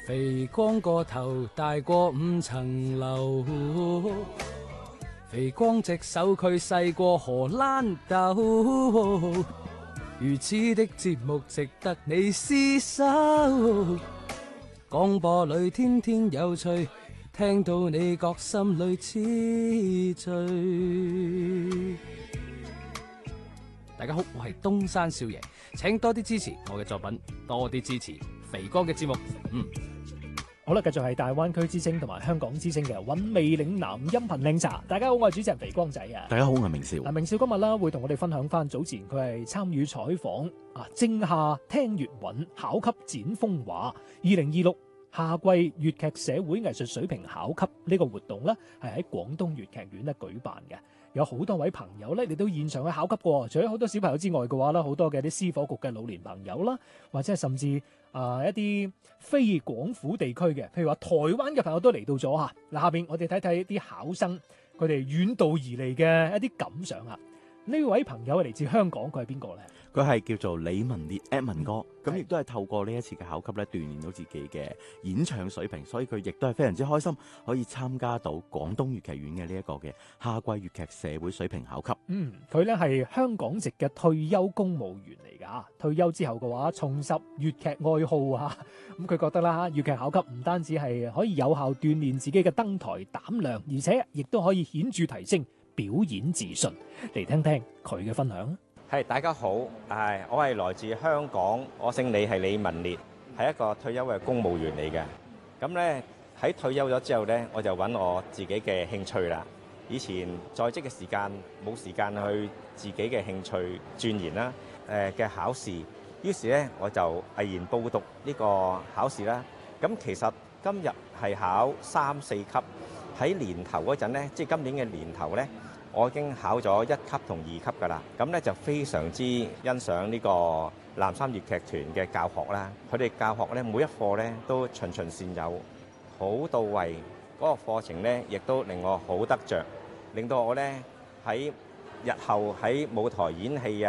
肥光個頭大過5層樓，肥光隻手佢細過荷蘭豆，如此的節目值得你廝守。廣播裏天天有趣，聽到你覺心裏痴醉。大家好，我係東山少爺，請多啲支持我嘅作品，多啲支持肥哥嘅節目。 好啦，繼續係大灣區之聲同埋香港之聲嘅韻味嶺南音頻靚茶。大家好，我係主持人肥光仔啊。 大家好，我係明少。 明少今日啦會同我哋分享翻早前佢係參與採訪正夏聽粵韻考級展風華2026夏季粵劇社會藝術水平考級呢個活動呢，係喺廣東粵劇院咧舉辦嘅。有好多位朋友咧，嚟到現場去考級過。除咗好多小朋友之外嘅話咧，好多嘅啲司火局嘅老年朋友啦，或者係甚至一啲非廣府地區嘅，譬如話台灣嘅朋友都嚟到咗嚇。嗱，下邊我哋睇睇啲考生佢哋遠道而嚟嘅一啲感想啊。呢位朋友係嚟自香港，佢係邊個咧？ 佢係叫做李文烈 Edmond 哥，咁亦都係透過呢一次嘅考級咧，鍛鍊到自己嘅演唱水平，所以佢亦都係非常之開心，可以參加到廣東粵劇院嘅呢一個嘅夏季粵劇社會水平考級。 佢咧係香港籍嘅退休公務員嚟㗎。退休之後嘅話，重拾粵劇愛好啊。咁佢覺得啦，粵劇考級唔單止係可以有效鍛鍊自己嘅登台膽量，而且亦都可以顯著提升表演自信。嚟聽聽佢嘅分享。 大家好，我係來自香港，我姓李，係李文烈，係一個退休嘅公務員嚟嘅。咁咧喺退休咗之後咧，我就揾我自己嘅興趣啦。以前在職嘅時間冇時間去自己嘅興趣鑽研啦，嘅考試，於是咧我就毅然報讀呢個考試啦。咁其實今日係考3、4級，喺年頭嗰陣咧，即係今年嘅年頭咧，我已經考咗1級同2級㗎啦，咁咧就非常之欣賞呢個南山粵劇團嘅教學啦。佢哋教學咧每一課咧都循循善誘，好到位。嗰個課程咧亦都令我好得着，令到我咧喺日後喺舞台演戲啊。